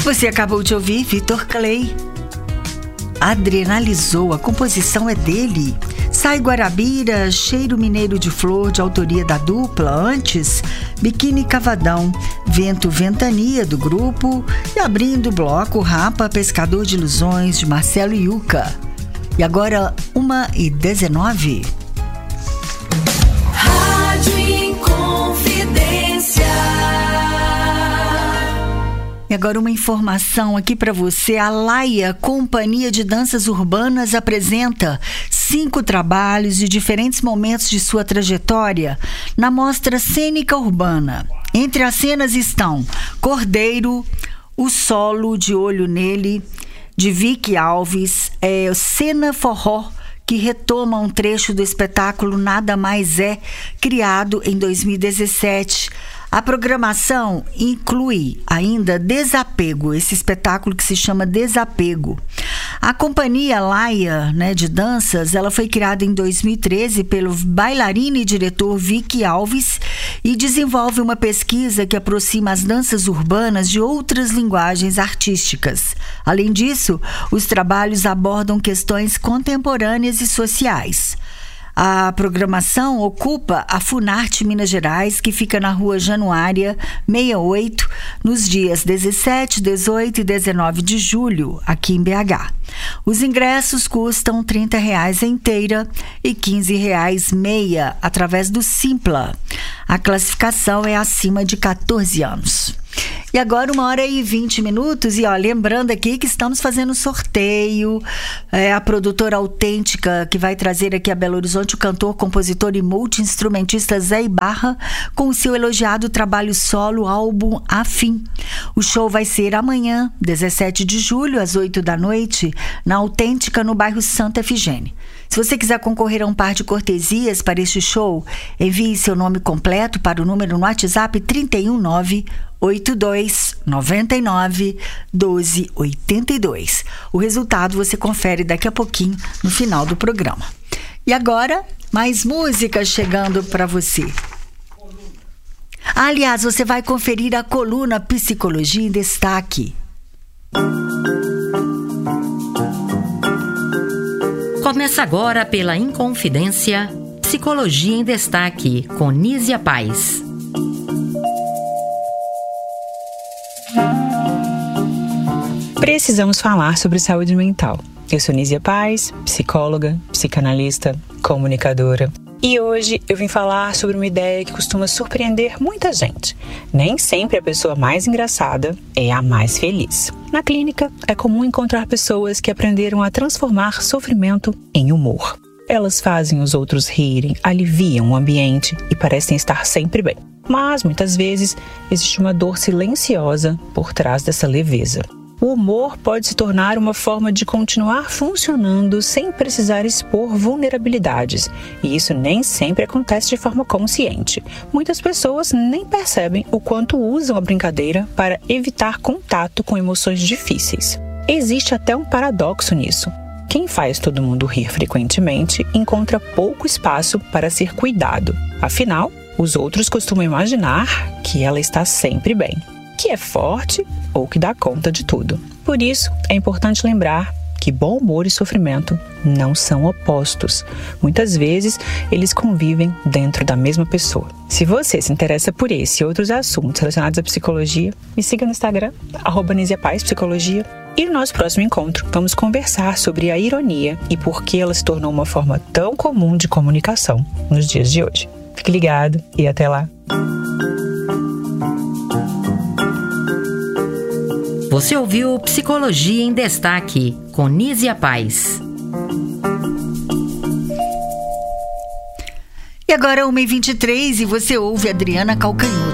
Você acabou de ouvir Vitor Clay. Adrenalizou, a composição é dele. Sai Guarabira, Cheiro Mineiro de Flor, de autoria da dupla. Antes, Biquíni Cavadão, Vento Ventania, do grupo. E abrindo o bloco, Rapa, Pescador de Ilusões, de Marcelo Yuca. E agora, 1h19. Rádio Inconfidência. E agora uma informação aqui para você. A Laia, Companhia de Danças Urbanas, apresenta 5 trabalhos de diferentes momentos de sua trajetória na Mostra Cênica Urbana. Entre as cenas estão Cordeiro, O Solo, De Olho Nele, de Vicky Alves, Cena Forró, que retoma um trecho do espetáculo Nada Mais É, criado em 2017. A programação inclui ainda Desapego, esse espetáculo que se chama Desapego. A companhia Laia, de danças, ela foi criada em 2013 pelo bailarino e diretor Vicky Alves e desenvolve uma pesquisa que aproxima as danças urbanas de outras linguagens artísticas. Além disso, os trabalhos abordam questões contemporâneas e sociais. A programação ocupa a Funarte Minas Gerais, que fica na Rua Januária 68, nos dias 17, 18 e 19 de julho, aqui em BH. Os ingressos custam R$ 30 a inteira e R$ 15 meia, através do Simpla. A classificação é acima de 14 anos. E agora 1h20, e lembrando aqui que estamos fazendo sorteio, a produtora autêntica que vai trazer aqui a Belo Horizonte o cantor, compositor e multi-instrumentista Zé Ibarra com o seu elogiado trabalho solo, álbum Afim. O show vai ser amanhã, 17 de julho, às 8 da noite, na Autêntica, no bairro Santa Efigênia. Se você quiser concorrer a um par de cortesias para este show, envie seu nome completo para o número no WhatsApp 319-8299-1282. O resultado você confere daqui a pouquinho no final do programa. E agora, mais música chegando para você. Aliás, você vai conferir a coluna Psicologia em Destaque. Começa agora pela Inconfidência, Psicologia em Destaque, com Nízia Paz. Precisamos falar sobre saúde mental. Eu sou Nízia Paz, psicóloga, psicanalista, comunicadora. E hoje eu vim falar sobre uma ideia que costuma surpreender muita gente. Nem sempre a pessoa mais engraçada é a mais feliz. Na clínica, é comum encontrar pessoas que aprenderam a transformar sofrimento em humor. Elas fazem os outros rirem, aliviam o ambiente e parecem estar sempre bem. Mas, muitas vezes, existe uma dor silenciosa por trás dessa leveza. O humor pode se tornar uma forma de continuar funcionando sem precisar expor vulnerabilidades. E isso nem sempre acontece de forma consciente. Muitas pessoas nem percebem o quanto usam a brincadeira para evitar contato com emoções difíceis. Existe até um paradoxo nisso. Quem faz todo mundo rir frequentemente encontra pouco espaço para ser cuidado. Afinal, os outros costumam imaginar que ela está sempre bem, que é forte ou que dá conta de tudo. Por isso, é importante lembrar que bom humor e sofrimento não são opostos. Muitas vezes, eles convivem dentro da mesma pessoa. Se você se interessa por esse e outros assuntos relacionados à psicologia, me siga no Instagram, @NíziaPazPsicologia. E no nosso próximo encontro, vamos conversar sobre a ironia e por que ela se tornou uma forma tão comum de comunicação nos dias de hoje. Fique ligado e até lá! Você ouviu Psicologia em Destaque, com Nízia Paz. E agora 1h23 e você ouve Adriana Calcanhoto.